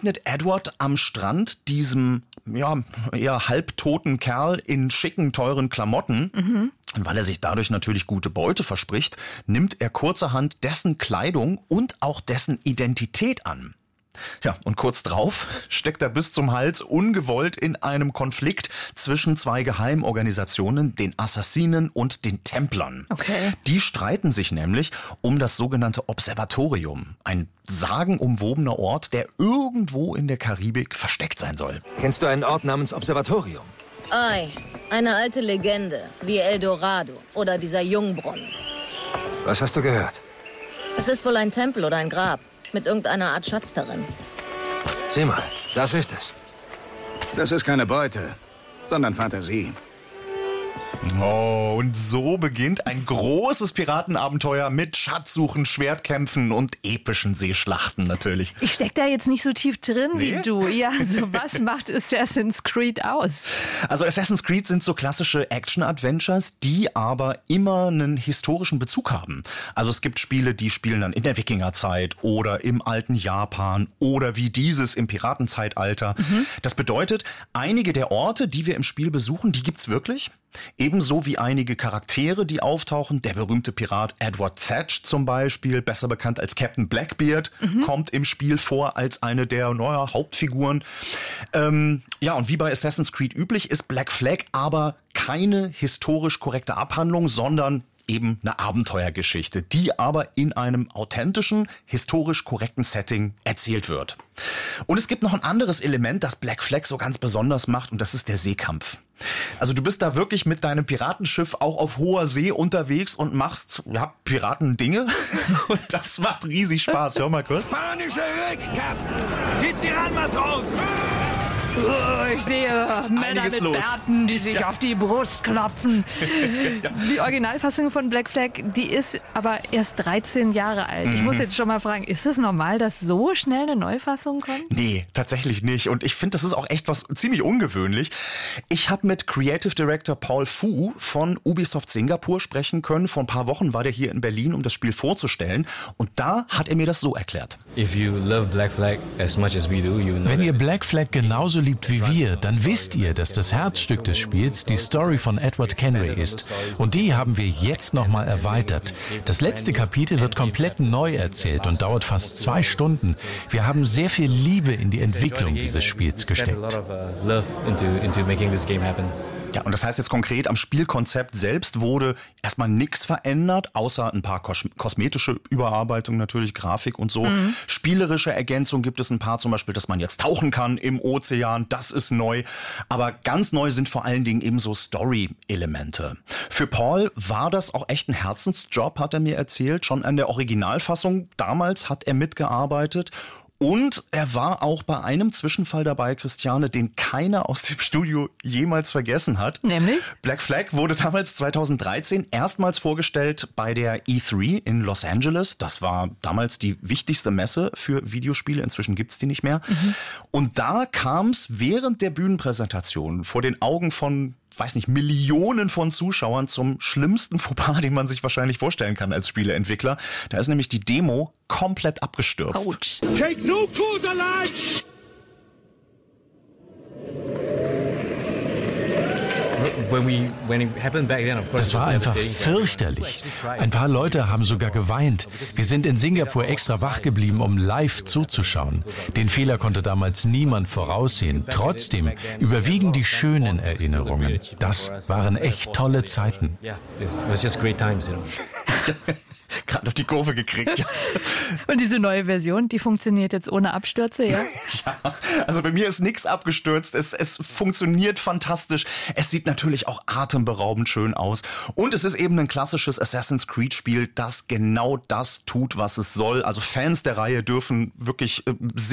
begegnet Edward am Strand diesem eher halbtoten Kerl in schicken, teuren Klamotten. Und weil er sich dadurch natürlich gute Beute verspricht, nimmt er kurzerhand dessen Kleidung und auch dessen Identität an. Ja, und kurz drauf steckt er bis zum Hals ungewollt in einem Konflikt zwischen zwei Geheimorganisationen, den Assassinen und den Templern. Okay. Die streiten sich nämlich um das sogenannte Observatorium, ein sagenumwobener Ort, der irgendwo in der Karibik versteckt sein soll. Kennst du einen Ort namens Observatorium? Ei, eine alte Legende, wie El Dorado oder dieser Jungbrunnen. Was hast du gehört? Es ist wohl ein Tempel oder ein Grab. Mit irgendeiner Art Schatz darin. Sieh mal, das ist es. Das ist keine Beute, sondern Fantasie. Oh, und so beginnt ein großes Piratenabenteuer mit Schatzsuchen, Schwertkämpfen und epischen Seeschlachten natürlich. Ich steck da jetzt nicht so tief drin wie du. Ja, also was macht Assassin's Creed aus? Also Assassin's Creed sind so klassische Action-Adventures, die aber immer einen historischen Bezug haben. Also es gibt Spiele, die spielen dann in der Wikingerzeit oder im alten Japan oder wie dieses im Piratenzeitalter. Das bedeutet, einige der Orte, die wir im Spiel besuchen, die gibt's wirklich. Ebenso wie einige Charaktere, die auftauchen. Der berühmte Pirat Edward Thatch zum Beispiel, besser bekannt als Captain Blackbeard, kommt im Spiel vor als eine der Hauptfiguren. Und wie bei Assassin's Creed üblich ist Black Flag aber keine historisch korrekte Abhandlung, sondern eben eine Abenteuergeschichte, die aber in einem authentischen, historisch korrekten Setting erzählt wird. Und es gibt noch ein anderes Element, das Black Flag so ganz besonders macht, und das ist der Seekampf. Also du bist da wirklich mit deinem Piratenschiff auch auf hoher See unterwegs und machst Piratendinge. Und das macht riesig Spaß. Hör mal kurz. Spanische Rückkap! Zieht sie ran, Matrosen! Ich sehe Männer mit Bärten, die sich auf die Brust klopfen. Die Originalfassung von Black Flag, die ist aber erst 13 Jahre alt. Ich muss jetzt schon mal fragen, ist es normal, dass so schnell eine Neufassung kommt? Nee, tatsächlich nicht. Und ich finde, das ist auch echt was ziemlich ungewöhnlich. Ich habe mit Creative Director Paul Fu von Ubisoft Singapur sprechen können. Vor ein paar Wochen war der hier in Berlin, um das Spiel vorzustellen. Und da hat er mir das so erklärt. Wenn ihr Black Flag genauso liebt wie wir, dann wisst ihr, dass das Herzstück des Spiels die Story von Edward Kenway ist. Und die haben wir jetzt nochmal erweitert. Das letzte Kapitel wird komplett neu erzählt und dauert fast 2 Stunden. Wir haben sehr viel Liebe in die Entwicklung dieses Spiels gesteckt. Ja, und das heißt jetzt konkret, am Spielkonzept selbst wurde erstmal nichts verändert, außer ein paar kosmetische Überarbeitungen natürlich, Grafik und so. Spielerische Ergänzungen gibt es ein paar, zum Beispiel, dass man jetzt tauchen kann im Ozean, das ist neu. Aber ganz neu sind vor allen Dingen eben so Story-Elemente. Für Paul war das auch echt ein Herzensjob, hat er mir erzählt. Schon an der Originalfassung damals hat er mitgearbeitet. Und er war auch bei einem Zwischenfall dabei, Christiane, den keiner aus dem Studio jemals vergessen hat. Nämlich? Black Flag wurde damals 2013 erstmals vorgestellt bei der E3 in Los Angeles. Das war damals die wichtigste Messe für Videospiele. Inzwischen gibt's die nicht mehr. Und da kam es während der Bühnenpräsentation vor den Augen von Millionen von Zuschauern zum schlimmsten Fauxpas, den man sich wahrscheinlich vorstellen kann als Spieleentwickler. Da ist nämlich die Demo komplett abgestürzt. Autsch. Take no quarter alive! Das war einfach fürchterlich. Ein paar Leute haben sogar geweint. Wir sind in Singapur extra wach geblieben, um live zuzuschauen. Den Fehler konnte damals niemand voraussehen. Trotzdem überwiegen die schönen Erinnerungen. Das waren echt tolle Zeiten. Gerade auf die Kurve gekriegt. Ja. Und diese neue Version, die funktioniert jetzt ohne Abstürze, ja? Ja, also bei mir ist nichts abgestürzt. Es funktioniert fantastisch. Es sieht natürlich auch atemberaubend schön aus. Und es ist eben ein klassisches Assassin's Creed Spiel, das genau das tut, was es soll. Also Fans der Reihe dürfen wirklich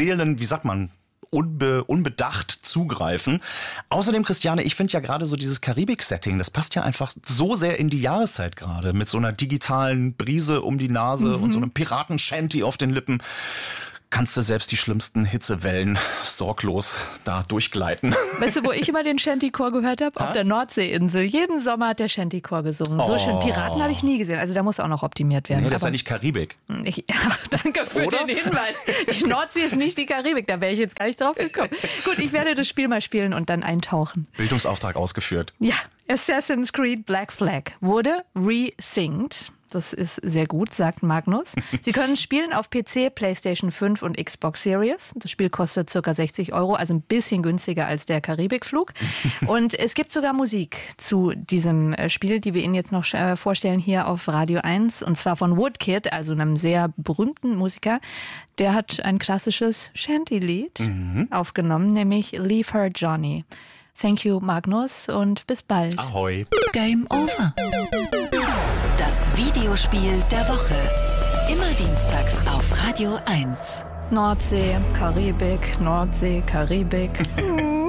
unbedacht zugreifen. Außerdem, Christiane, ich finde ja gerade so dieses Karibik-Setting, das passt ja einfach so sehr in die Jahreszeit gerade, mit so einer digitalen Brise um die Nase und so einem Piraten-Shanty auf den Lippen. kannst du selbst die schlimmsten Hitzewellen sorglos da durchgleiten. Weißt du, wo ich immer den Shantychor gehört habe? Auf der Nordseeinsel. Jeden Sommer hat der Shantychor gesungen. So schön. Piraten habe ich nie gesehen. Also da muss auch noch optimiert werden. Nee, das ist ja nicht Karibik. Danke für den Hinweis. Die Nordsee ist nicht die Karibik. Da wäre ich jetzt gar nicht drauf gekommen. Gut, ich werde das Spiel mal spielen und dann eintauchen. Bildungsauftrag ausgeführt. Ja, Assassin's Creed Black Flag wurde resynced. Das ist sehr gut, sagt Magnus. Sie können spielen auf PC, PlayStation 5 und Xbox Series. Das Spiel kostet ca. 60 €, also ein bisschen günstiger als der Karibikflug. Und es gibt sogar Musik zu diesem Spiel, die wir Ihnen jetzt noch vorstellen hier auf Radio 1. Und zwar von Woodkid, also einem sehr berühmten Musiker. Der hat ein klassisches Shanty-Lied aufgenommen, nämlich Leave Her Johnny. Thank you, Magnus, und bis bald. Ahoi. Game over. Das Videospiel der Woche. Immer dienstags auf Radio 1. Nordsee, Karibik, Nordsee, Karibik.